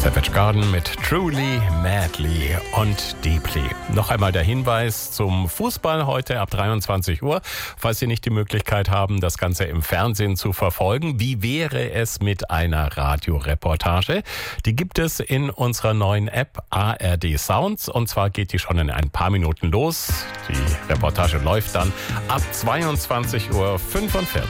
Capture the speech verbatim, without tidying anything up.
Savage Garden mit Truly, Madly und Deeply. Noch einmal der Hinweis zum Fußball heute ab dreiundzwanzig Uhr. Falls Sie nicht die Möglichkeit haben, das Ganze im Fernsehen zu verfolgen, wie wäre es mit einer Radioreportage? Die gibt es in unserer neuen App A R D Sounds und zwar geht die schon in ein paar Minuten los. Die Reportage läuft dann ab zweiundzwanzig Uhr fünfundvierzig.